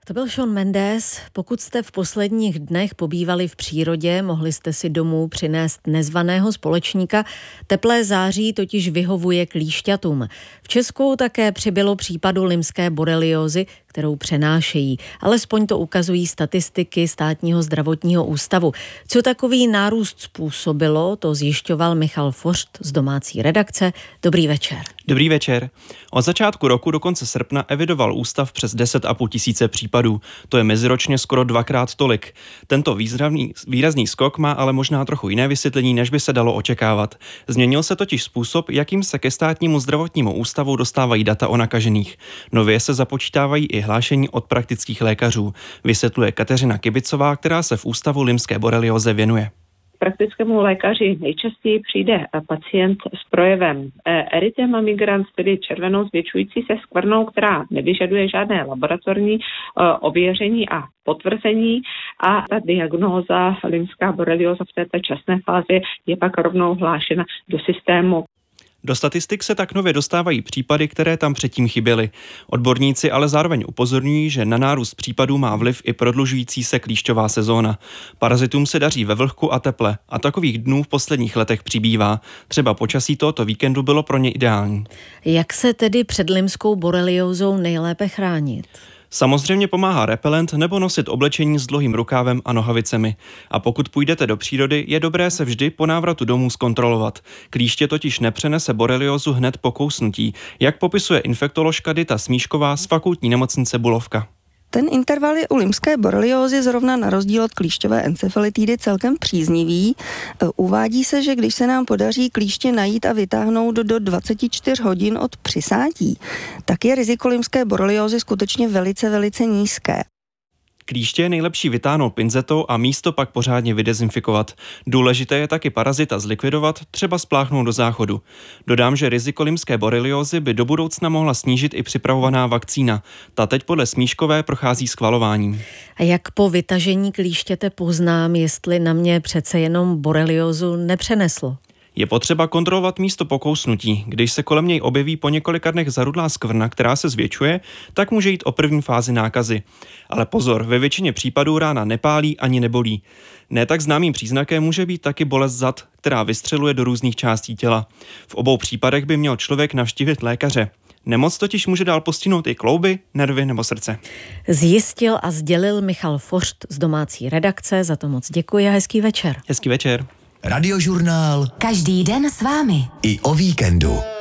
To byl Shawn Mendes. Pokud jste v posledních dnech pobývali v přírodě, mohli jste si domů přinést nezvaného společníka. Teplé září totiž vyhovuje klíšťatům. V Česku také přibylo případů lymské boreliózy, kterou přenášejí. Alespoň to ukazují statistiky Státního zdravotního ústavu. Co takový nárůst způsobilo, to zjišťoval Michal Forst z domácí redakce. Dobrý večer. Dobrý večer. Od začátku roku do konce srpna evidoval ústav přes 10,5 tisíce případů. To je meziročně skoro dvakrát tolik. Tento výrazný skok má ale možná trochu jiné vysvětlení, než by se dalo očekávat. Změnil se totiž způsob, jakým se ke Státnímu zdravotnímu ústavu dostávají data o nakažených. Nově se započítávají i hlášení od praktických lékařů, vysvětluje Kateřina Kibicová, která se v ústavu lymské borelióze věnuje. Praktickému lékaři nejčastěji přijde pacient s projevem erythema migrans, tedy červenou zvětšující se skvrnou, která nevyžaduje žádné laboratorní ověření a potvrzení, a ta diagnóza lymská borelióza v této časné fázi je pak rovnou hlášena do systému. Do statistik se tak nově dostávají případy, které tam předtím chyběly. Odborníci ale zároveň upozorňují, že na nárůst případů má vliv i prodlužující se klíšťová sezóna. Parazitům se daří ve vlhku a teple a takových dnů v posledních letech přibývá. Třeba počasí tohoto víkendu bylo pro ně ideální. Jak se tedy před lymskou boreliózou nejlépe chránit? Samozřejmě pomáhá repelent nebo nosit oblečení s dlouhým rukávem a nohavicemi. A pokud půjdete do přírody, je dobré se vždy po návratu domů zkontrolovat. Klíště totiž nepřenese boreliózu hned po kousnutí, jak popisuje infektoložka Dita Smíšková z Fakultní nemocnice Bulovka. Ten interval je u lymské boreliózy zrovna na rozdíl od klíšťové encefalitidy celkem příznivý. Uvádí se, že když se nám podaří klíště najít a vytáhnout do 24 hodin od přisátí, tak je riziko lymské boreliózy skutečně velice, velice nízké. Klíště je nejlepší vytáhnout pinzetou a místo pak pořádně vydezinfikovat. Důležité je taky parazita zlikvidovat, třeba spláchnout do záchodu. Dodám, že riziko lymské boreliózy by do budoucna mohla snížit i připravovaná vakcína. Ta teď podle Smíškové prochází schvalováním. A jak po vytažení klíštěte poznám, jestli na mě přece jenom boreliózu nepřeneslo? Je potřeba kontrolovat místo po kousnutí. Když se kolem něj objeví po několika dnech zarudlá skvrna, která se zvětšuje, tak může jít o první fázi nákazy. Ale pozor, ve většině případů rána nepálí ani nebolí. Ne tak známým příznakem může být taky bolest zad, která vystřeluje do různých částí těla. V obou případech by měl člověk navštívit lékaře. Nemoc totiž může dál postihnout i klouby, nervy nebo srdce. Zjistil a sdělil Michal Forst z domácí redakce. Za to moc děkuji a hezký večer. Hezký večer. Radiožurnál. Každý den s vámi. I o víkendu.